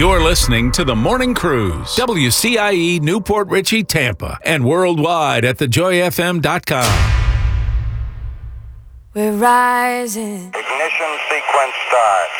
You're listening to The Morning Cruise, WCIE Newport Richey, Tampa, and worldwide at thejoyfm.com. We're rising. Ignition sequence start.